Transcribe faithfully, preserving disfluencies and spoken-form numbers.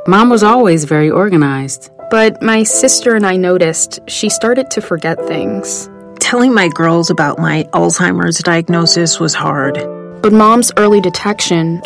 Mom was always very organized. But my sister and I noticed she started to forget things. Telling my girls about my Alzheimer's diagnosis was hard. But Mom's early detection